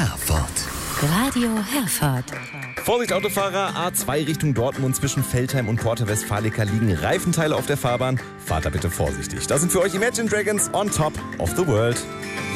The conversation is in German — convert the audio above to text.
Herford. Radio Herford. Vorsicht Autofahrer, A2 Richtung Dortmund zwischen Veltheim und Porta Westfalica liegen Reifenteile auf der Fahrbahn. Fahrt da bitte vorsichtig. Da sind für euch Imagine Dragons on top of the world.